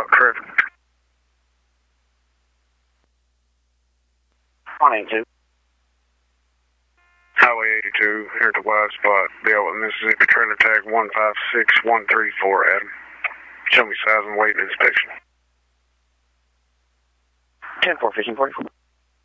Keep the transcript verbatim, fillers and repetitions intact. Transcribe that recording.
Correct. one eighty-two. Highway eighty-two, here at the wide spot. Bill, Mississippi, trailer tag one five six one three four, Adam. Show me size and weight and inspection. ten four, fishing forty-four.